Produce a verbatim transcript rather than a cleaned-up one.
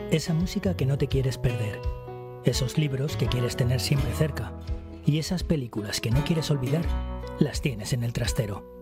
Esa música que no te quieres perder, esos libros que quieres tener siempre cerca y esas películas que no quieres olvidar, las tienes en el trastero.